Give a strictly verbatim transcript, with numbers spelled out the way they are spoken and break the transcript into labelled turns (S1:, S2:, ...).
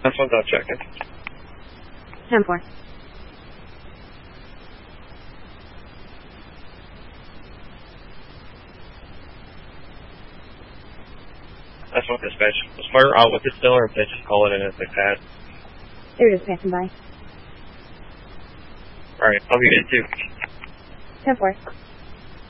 S1: That's one's out checking.
S2: ten four.
S1: That's one dispatch. Was fire out with it still, or did they just call it in as they had?
S2: They're just passing by.
S1: Alright, I'll be in too.
S2: ten four.